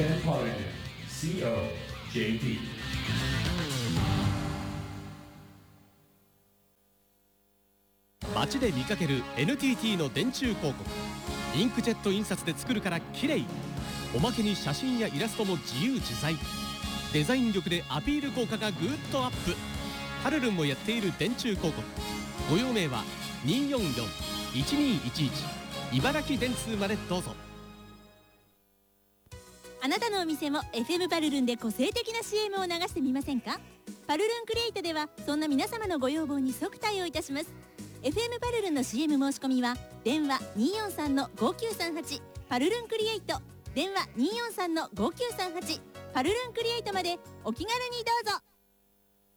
Japan Holiday COJP。 街で見かける NTT の電柱広告。インクジェット印刷で作るから綺麗。おまけに写真やイラストも自由自在。デザイン力でアピール効果がぐーっとアップ。パルルンもやっている電柱広告。ご用命は244-1211茨城電通までどうぞ。 あなたのお店も FM パルルンで個性的な CM を流してみませんか？パルルンクリエイトではそんな皆様のご要望に即対応いたします。 FM パルルンの CM 申し込みは電話 243-5938 パルルンクリエイト、電話 243-5938 パルルンクリエイトまでお気軽にどうぞ。